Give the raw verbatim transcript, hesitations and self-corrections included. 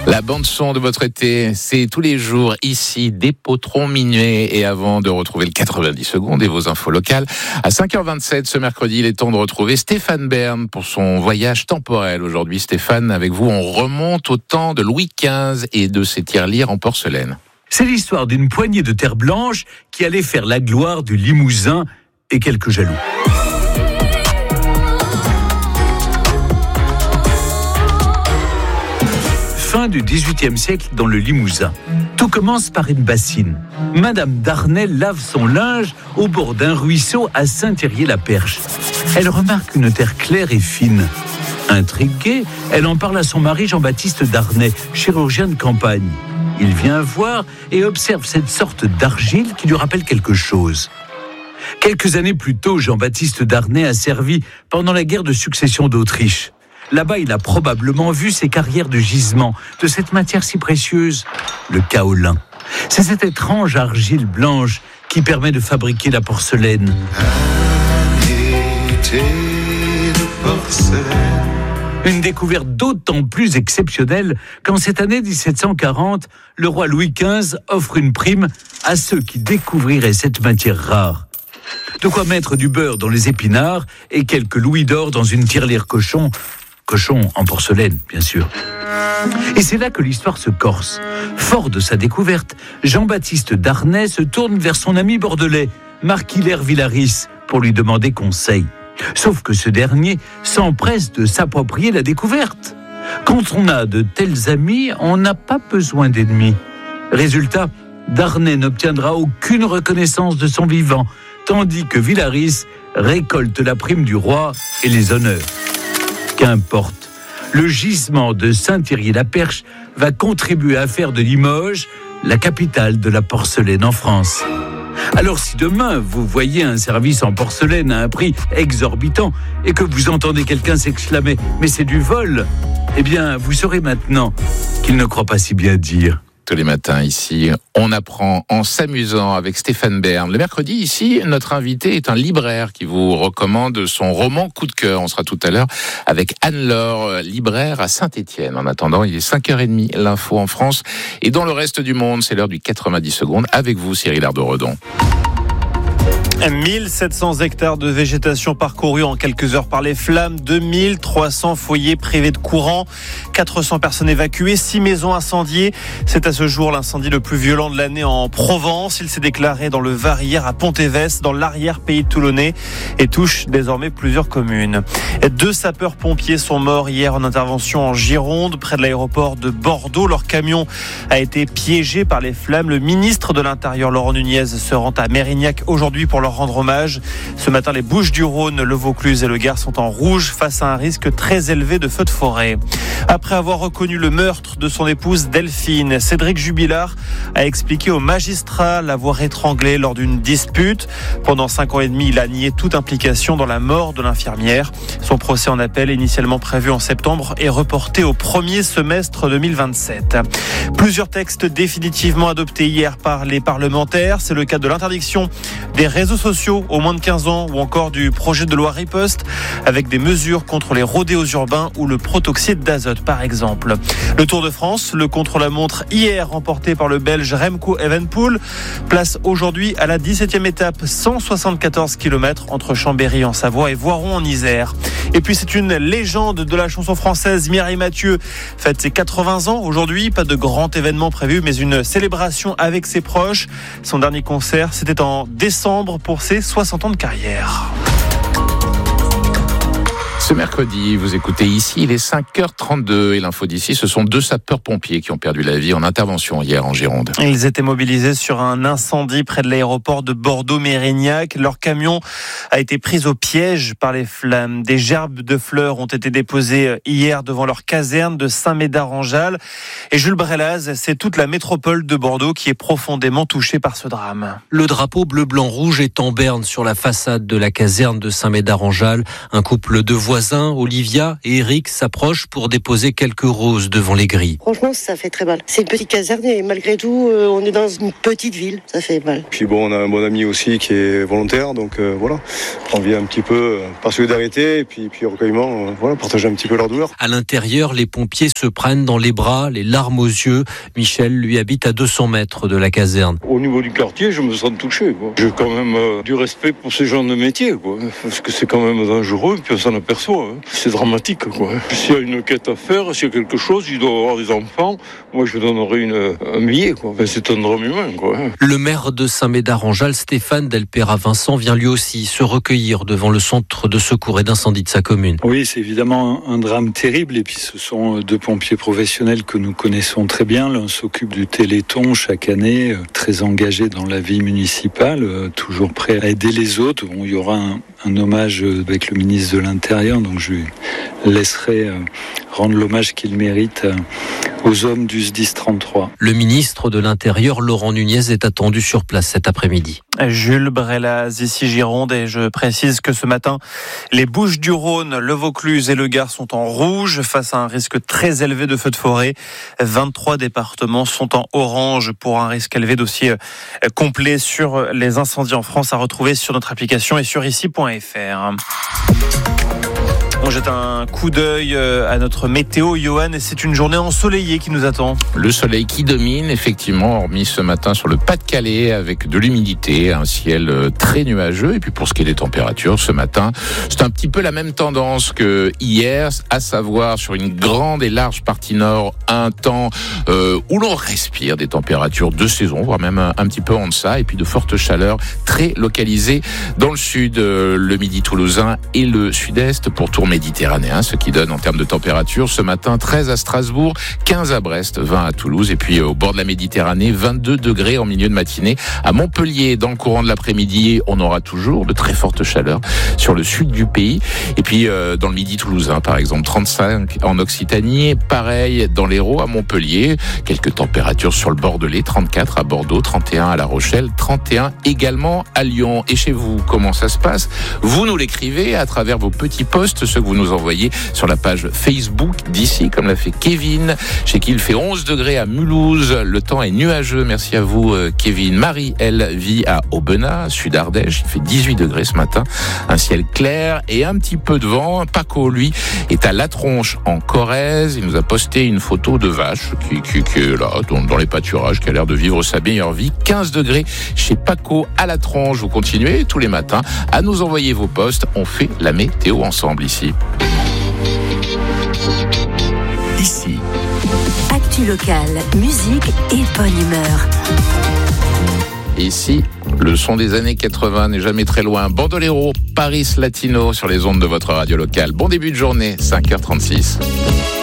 La bande-son de votre été, c'est tous les jours ici, des Potrons Minuit. Et avant de retrouver le quatre-vingt-dix secondes et vos infos locales, à cinq heures vingt-sept ce mercredi, il est temps de retrouver Stéphane Bern pour son voyage temporel. Aujourd'hui, Stéphane, avec vous, on remonte au temps de Louis quinze et de ses tirelires en porcelaine. C'est l'histoire d'une poignée de terre blanche qui allait faire la gloire du Limousin et quelques jaloux. Fin du dix-huitième siècle dans le Limousin. Tout commence par une bassine. Madame Darnay lave son linge au bord d'un ruisseau à Saint-Thirier-la-Perche. Elle remarque une terre claire et fine. Intriguée, elle en parle à son mari Jean-Baptiste Darnay, chirurgien de campagne. Il vient voir et observe cette sorte d'argile qui lui rappelle quelque chose. Quelques années plus tôt, Jean-Baptiste Darnay a servi pendant la guerre de succession d'Autriche. Là-bas, il a probablement vu ces carrières de gisement, de cette matière si précieuse, le kaolin. C'est cette étrange argile blanche qui permet de fabriquer la porcelaine. Une découverte d'autant plus exceptionnelle qu'en cette année dix-sept cent quarante, le roi Louis quinze offre une prime à ceux qui découvriraient cette matière rare. De quoi mettre du beurre dans les épinards et quelques louis d'or dans une tirelire cochon. Cochon en porcelaine, bien sûr. Et c'est là que l'histoire se corse. Fort de sa découverte, Jean-Baptiste Darnay se tourne vers son ami bordelais, Marc Hilaire Villaris, pour lui demander conseil. Sauf que ce dernier s'empresse de s'approprier la découverte. Quand on a de tels amis, on n'a pas besoin d'ennemis. Résultat, Darnay n'obtiendra aucune reconnaissance de son vivant, tandis que Villaris récolte la prime du roi et les honneurs. Qu'importe, le gisement de Saint-Thirier-la-Perche va contribuer à faire de Limoges la capitale de la porcelaine en France. Alors si demain vous voyez un service en porcelaine à un prix exorbitant et que vous entendez quelqu'un s'exclamer « mais c'est du vol », eh bien vous saurez maintenant qu'il ne croit pas si bien dire. Tous les matins ici, on apprend en s'amusant avec Stéphane Bern. Le mercredi ici, notre invité est un libraire qui vous recommande son roman coup de cœur. On sera tout à l'heure avec Anne-Laure, libraire à Saint-Étienne. En attendant, il est cinq heures trente, l'info en France et dans le reste du monde, c'est l'heure du quatre-vingt-dix secondes avec vous Cyril Ardo-Redon. mille sept cents hectares de végétation parcourus en quelques heures par les flammes, deux mille trois cents foyers privés de courant, quatre cents personnes évacuées, six maisons incendiées. C'est à ce jour l'incendie le plus violent de l'année en Provence. Il s'est déclaré dans le Var hier à Pontévès, dans l'arrière-pays toulonnais, et touche désormais plusieurs communes. Deux sapeurs-pompiers sont morts hier en intervention en Gironde, près de l'aéroport de Bordeaux. Leur camion a été piégé par les flammes. Le ministre de l'Intérieur, Laurent Nunez, se rend à Mérignac aujourd'hui pour leur rendre hommage. Ce matin, les Bouches-du-Rhône, le Vaucluse et le Gard sont en rouge face à un risque très élevé de feux de forêt. Après avoir reconnu le meurtre de son épouse Delphine, Cédric Jubilard a expliqué au magistrat l'avoir étranglée lors d'une dispute. Pendant cinq ans et demi, il a nié toute implication dans la mort de l'infirmière. Son procès en appel, initialement prévu en septembre, est reporté au premier semestre deux mille vingt-sept. Plusieurs textes définitivement adoptés hier par les parlementaires. C'est le cas de l'interdiction des réseaux sociaux aux moins de quinze ans ou encore du projet de loi Riposte avec des mesures contre les rodéos urbains ou le protoxyde d'azote par exemple. Le Tour de France, le contre-la-montre hier remporté par le Belge Remco Evenepoel, place aujourd'hui à la dix-septième étape, cent soixante-quatorze kilomètres entre Chambéry en Savoie et Voiron en Isère. Et puis c'est une légende de la chanson française, Mireille Mathieu, fête ses quatre-vingts ans aujourd'hui. Pas de grand événement prévu, mais une célébration avec ses proches. Son dernier concert, c'était en décembre pour ses soixante ans de carrière. Ce mercredi, vous écoutez ici, il est cinq heures trente-deux et l'info d'ici, ce sont deux sapeurs-pompiers qui ont perdu la vie en intervention hier en Gironde. Ils étaient mobilisés sur un incendie près de l'aéroport de Bordeaux-Mérignac. Leur camion a été pris au piège par les flammes. Des gerbes de fleurs ont été déposées hier devant leur caserne de Saint-Médard-en-Jalles. Et Jules Brelaz, c'est toute la métropole de Bordeaux qui est profondément touchée par ce drame. Le drapeau bleu-blanc-rouge est en berne sur la façade de la caserne de Saint-Médard-en-Jalles. Un couple de voisins voisins, Olivia et Eric, s'approchent pour déposer quelques roses devant les grilles. Franchement, ça fait très mal. C'est une petite caserne et malgré tout, euh, on est dans une petite ville. Ça fait mal. Puis bon, on a un bon ami aussi qui est volontaire, donc euh, voilà. On vient un petit peu euh, par solidarité et puis, puis recueillement, euh, voilà, partager un petit peu leur douleur. À l'intérieur, les pompiers se prennent dans les bras, les larmes aux yeux. Michel, lui, habite à deux cents mètres de la caserne. Au niveau du quartier, je me sens touché, quoi. J'ai quand même euh, du respect pour ces gens de métier, quoi. Parce que c'est quand même dangereux, puis on s'en aperçoit. Hein. C'est dramatique, quoi. S'il y a une quête à faire, s'il y a quelque chose, il doit y avoir des enfants. Moi, je donnerais une, un billet, quoi. Enfin, c'est un drame humain, quoi. Le maire de Saint-Médard-en-Jalles, Stéphane Delpera-Vincent, vient lui aussi se recueillir devant le centre de secours et d'incendie de sa commune. Oui, c'est évidemment un, un drame terrible. Et puis, ce sont deux pompiers professionnels que nous connaissons très bien. L'un s'occupe du Téléthon chaque année, très engagé dans la vie municipale, toujours prêt à aider les autres. Bon, il y aura un, un hommage avec le ministre de l'Intérieur, donc je lui laisserai rendre l'hommage qu'il mérite aux hommes du S D I S trente-trois. Le ministre de l'Intérieur, Laurent Nunez, est attendu sur place cet après-midi. Jules Brelaz, ici Gironde, et je précise que ce matin, les Bouches-du-Rhône, le Vaucluse et le Gard sont en rouge face à un risque très élevé de feux de forêt. vingt-trois départements sont en orange pour un risque élevé. Dossier complet sur les incendies en France à retrouver sur notre application et sur ici point f r. On jette un coup d'œil à notre météo, Johan, et c'est une journée ensoleillée qui nous attend. Le soleil qui domine, effectivement, hormis ce matin sur le Pas-de-Calais, avec de l'humidité, un ciel très nuageux. Et puis pour ce qui est des températures, ce matin, c'est un petit peu la même tendance que hier, à savoir sur une grande et large partie nord, un temps euh, où l'on respire des températures de saison, voire même un, un petit peu en deçà, et puis de fortes chaleurs très localisées dans le sud, euh, le midi toulousain et le sud-est pour tour méditerranéen, ce qui donne en termes de température ce matin treize à Strasbourg, quinze à Brest, vingt à Toulouse, et puis au bord de la Méditerranée, vingt-deux degrés en milieu de matinée. À Montpellier, dans le courant de l'après-midi, on aura toujours de très fortes chaleurs sur le sud du pays. Et puis euh, dans le midi toulousain, par exemple, trente-cinq en Occitanie, pareil dans l'Hérault, à Montpellier, quelques températures sur le Bordelais, trente-quatre à Bordeaux, trente et un à La Rochelle, trente et un également à Lyon. Et chez vous, comment ça se passe? Vous nous l'écrivez à travers vos petits posts, ceux que vous nous envoyez sur la page Facebook d'ici, comme l'a fait Kevin, chez qui il fait onze degrés à Mulhouse. Le temps est nuageux. Merci à vous, Kevin. Marie, elle, vit à Aubenas, sud Ardèche. Il fait dix-huit degrés ce matin. Un ciel clair et un petit peu de vent. Paco, lui, est à La Tronche, en Corrèze. Il nous a posté une photo de vache qui, qui, qui est là, dans, dans les pâturages, qui a l'air de vivre sa meilleure vie. quinze degrés chez Paco à La Tronche. Vous continuez tous les matins à nous envoyer vos posts. On fait la météo ensemble ici. Ici. Actu locale, musique et bonne humeur. Ici, le son des années quatre-vingts n'est jamais très loin. Bandolero, Paris Latino sur les ondes de votre radio locale. Bon début de journée, cinq heures trente-six.